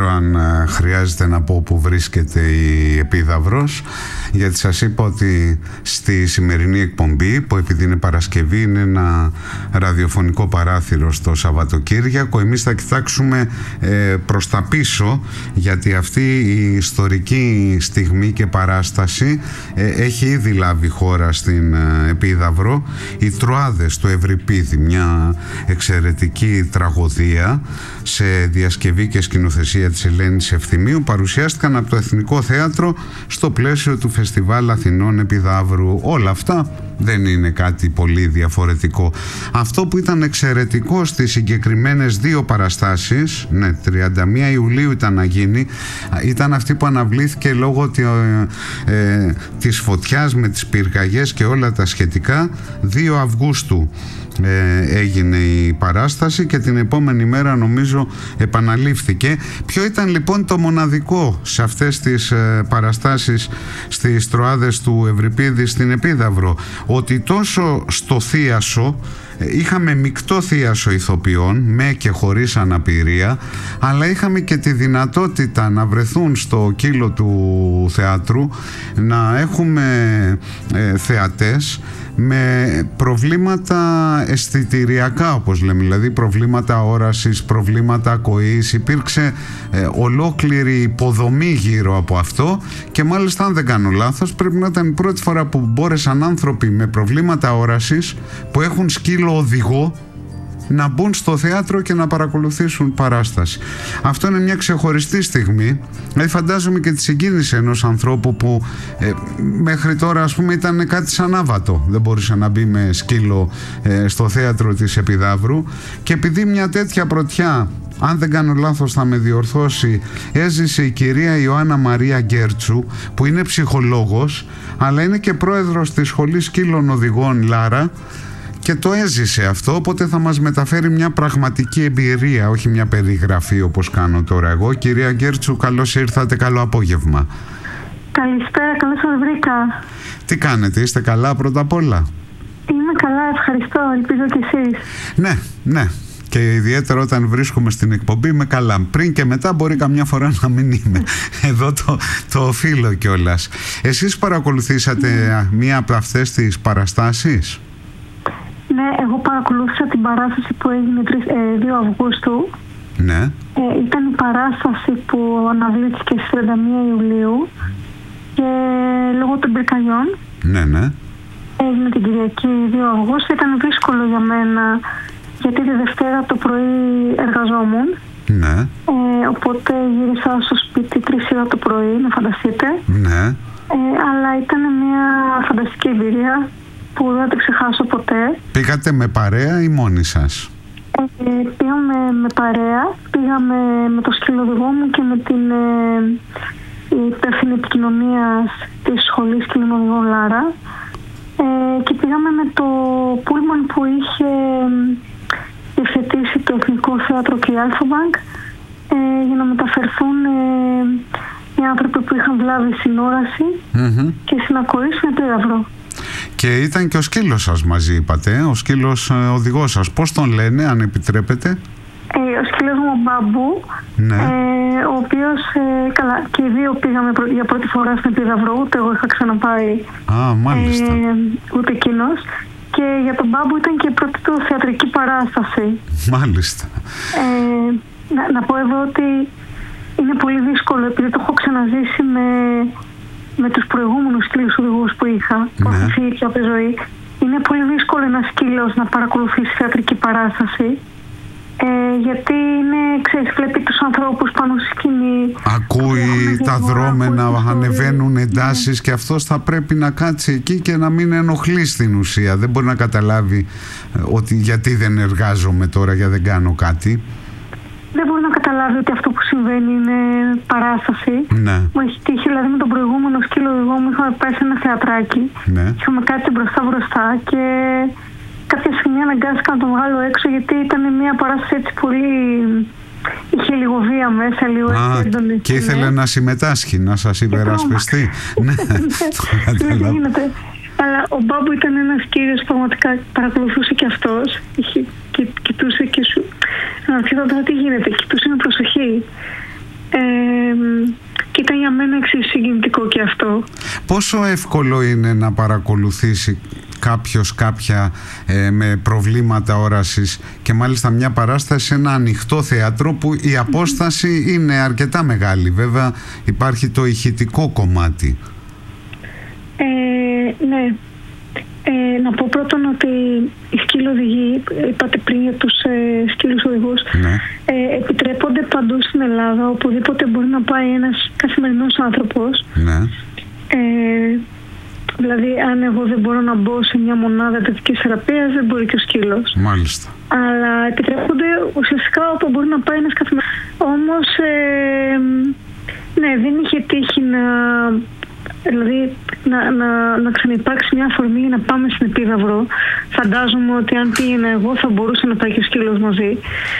ξέρω αν χρειάζεται να πω που βρίσκεται η Επίδαυρος, γιατί σας είπα ότι στη σημερινή εκπομπή, που επειδή είναι Παρασκευή είναι ένα ραδιοφωνικό παράθυρο στο Σαββατοκύριακο, εμείς θα κοιτάξουμε προς τα πίσω, γιατί αυτή η ιστορική στιγμή και παράσταση έχει ήδη λάβει χώρα στην Επίδαυρο. Οι Τροάδες του Ευρυπίδη, μια εξαιρετική τραγωδία σε διασκευή και σκηνοθεσία της Ελένης Ευθυμίου, παρουσιάστηκαν από το Εθνικό Θέατρο στο πλαίσιο του Φεστιβάλ Αθηνών Επιδαύρου. Όλα αυτά δεν είναι κάτι πολύ διαφορετικό. Αυτό που ήταν εξαιρετικό στις συγκεκριμένες δύο παραστάσεις, 31 Ιουλίου ήταν να γίνει, ήταν αυτή που αναβλήθηκε λόγω της φωτιάς με τις πυρκαγιές και όλα τα σχετικά. 2 Αυγούστου έγινε η παράσταση και την επόμενη μέρα νομίζω επαναλήφθηκε. Ποιο ήταν λοιπόν το μοναδικό σε αυτές τις παραστάσεις στις Τροάδες του Ευρυπίδη στην Επίδαυρο? Ότι τόσο στο θίασο είχαμε μεικτό θίασο ηθοποιών με και χωρίς αναπηρία, αλλά είχαμε και τη δυνατότητα να βρεθούν στο κύλο του θεάτρου, να έχουμε θεατές με προβλήματα αισθητηριακά, όπως λέμε, δηλαδή προβλήματα όρασης, προβλήματα ακοής. Υπήρξε ολόκληρη υποδομή γύρω από αυτό και μάλιστα, αν δεν κάνω λάθος, πρέπει να ήταν η πρώτη φορά που μπόρεσαν άνθρωποι με προβλήματα όρασης που έχουν σκύλο οδηγό να μπουν στο θέατρο και να παρακολουθήσουν παράσταση. Αυτό είναι μια ξεχωριστή στιγμή. Φαντάζομαι και τη συγκίνηση ενός ανθρώπου που μέχρι τώρα, ας πούμε, ήταν κάτι σαν άβατο. Δεν μπορούσε να μπει με σκύλο στο θέατρο της Επιδαύρου, και επειδή μια τέτοια πρωτιά, αν δεν κάνω λάθος θα με διορθώσει, έζησε η κυρία Ιωάννα Μαρία Γκέρτσου, που είναι ψυχολόγος αλλά είναι και πρόεδρος της Σχολής Σκύλων Οδηγών Λάρα, και το έζησε αυτό, οπότε θα μας μεταφέρει μια πραγματική εμπειρία, όχι μια περιγραφή όπως κάνω τώρα εγώ. Κυρία Γκέρτσου, καλώς ήρθατε, καλό απόγευμα. Καλησπέρα, καλώς σας βρήκα. Τι κάνετε, είστε καλά πρώτα απ' όλα? Είμαι καλά, ευχαριστώ, ελπίζω κι εσείς. Ναι. Και ιδιαίτερα όταν βρίσκομαι στην εκπομπή είμαι καλά. Πριν και μετά μπορεί καμιά φορά να μην είμαι. Εδώ το οφείλω κιόλας. Εσείς παρακολουθήσατε μία από αυτές τις παραστάσεις? Ναι, εγώ παρακολούθησα την παράσταση που έγινε 2 Αυγούστου. Ναι. Ήταν η παράσταση που αναβλήθηκε στις 31 Ιουλίου και λόγω των πυρκαγιών. Ναι. Έγινε την Κυριακή 2 Αυγούστου. Ήταν δύσκολο για μένα, γιατί τη Δευτέρα το πρωί εργαζόμουν. Ναι. Οπότε γύρισα στο σπίτι 3 το πρωί, να φανταστείτε. Ναι. Αλλά ήταν μια φανταστική εμπειρία που δεν θα το ξεχάσω ποτέ. Πήγατε με παρέα ή μόνοι σας? Πήγαμε με παρέα. Πήγαμε με το σκυλοδηγό μου και με την υπεύθυνη επικοινωνίας της Σχολής Σκυλοδηγών Λάρα. Και πήγαμε με το πούλμαν που είχε διευθετήσει το Εθνικό Θέατρο και η Αλφα-Μπανκ, για να μεταφερθούν οι άνθρωποι που είχαν βλάβει στην όραση και στην ακοή στην Επίδαυρο. Και ήταν και ο σκύλος σας μαζί, είπατε, ο σκύλος οδηγός σας. Πώς τον λένε, αν επιτρέπετε? Ο σκύλος μου, ο Μπαμπού, ναι. Ο οποίος, καλά, και οι δύο πήγαμε για πρώτη φορά στην Επίδαυρο, ούτε εγώ είχα ξαναπάει, μάλιστα. ούτε εκείνος. Και για τον Μπάμπου ήταν και η πρώτη του θεατρική παράσταση. Μάλιστα. Να πω εδώ ότι είναι πολύ δύσκολο, επειδή το έχω ξαναζήσει με τους προηγούμενους σκύλους οδηγούς που είχα, που έχουν φύγει και από τη ζωή. Είναι πολύ δύσκολο ένας σκύλος να παρακολουθήσει θεατρική παράσταση, γιατί ξέρεις, βλέπει τους ανθρώπους πάνω στη σκηνή. Ακούει τα δρόμενα, ανεβαίνουν εντάσεις, και αυτός θα πρέπει να κάτσει εκεί και να μην ενοχλεί στην ουσία. Δεν μπορεί να καταλάβει ότι γιατί δεν εργάζομαι τώρα, γιατί δεν κάνω κάτι. Δεν μπορεί να καταλάβει ότι αυτό που συμβαίνει είναι παράσταση. Ναι. Μου έχει τύχει, δηλαδή με τον προηγούμενο σκύλο οδηγό μου είχαμε πάει σε ένα θεατράκι. Ναι. Είχαμε κάτσει μπροστά και κάποια στιγμή αναγκάστηκα να τον βγάλω έξω, γιατί ήταν μια παράσταση έτσι πολύ... είχε λίγο βία μέσα, λίγο έντονη. Και ήθελε να συμμετάσχει, να σας υπερασπιστεί. Ναι, το γίνεται. Αλλά ο Μπάμπου ήταν ένας κύριος, πραγματικά παρακολουθούσε και αυτός. Κοιτούσε και σου... αναρωτιόταν τι γίνεται, κοιτούσε με προσοχή. Και ήταν για μένα εξίσου συγκινητικό και αυτό. Πόσο εύκολο είναι να παρακολουθήσει κάποιος κάποια με προβλήματα όρασης και μάλιστα μια παράσταση σε ένα ανοιχτό θέατρο που η απόσταση είναι αρκετά μεγάλη? Βέβαια υπάρχει το ηχητικό κομμάτι. Ναι. Να πω πρώτον ότι οι σκύλοι οδηγοί, είπατε πριν για τους σκύλους οδηγούς, ναι, επιτρέπονται παντού στην Ελλάδα, οπουδήποτε μπορεί να πάει ένας καθημερινός άνθρωπος. Ναι. Δηλαδή, αν εγώ δεν μπορώ να μπω σε μια μονάδα εντατικής θεραπείας, δεν μπορεί και ο σκύλος. Μάλιστα. Αλλά επιτρέπονται ουσιαστικά όπου μπορεί να πάει ένας καθημερινός. Όμως, ναι, δεν είχε τύχει να ξαναυπάρξει μια αφορμή για να πάμε στην Επίδαυρο. Φαντάζομαι ότι αν πήγαινα εγώ θα μπορούσε να πάει και ο σκύλος μαζί,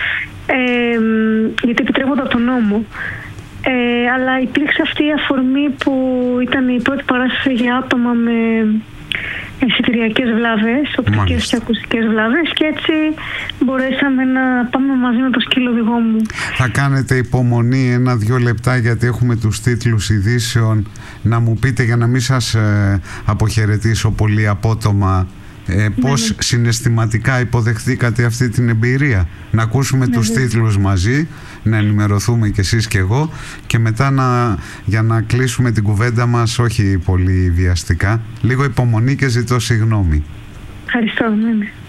γιατί επιτρέπονται από τον νόμο. Αλλά υπήρξε αυτή η αφορμή που ήταν η πρώτη παράσταση για άτομα με αισθητηριακές βλάβες, οπτικές και ακουστικές βλάβες, και έτσι μπορέσαμε να πάμε μαζί με το σκύλο οδηγό μου. Θα κάνετε υπομονή 1-2 λεπτά, γιατί έχουμε τους τίτλους ειδήσεων, να μου πείτε, για να μην σας αποχαιρετήσω πολύ απότομα, πώς συναισθηματικά υποδεχθήκατε αυτή την εμπειρία? Να ακούσουμε τους τίτλους μαζί, να ενημερωθούμε κι εσείς κι εγώ, και μετά για να κλείσουμε την κουβέντα μας, όχι πολύ βιαστικά, λίγο υπομονή και ζητώ συγγνώμη. Ευχαριστώ.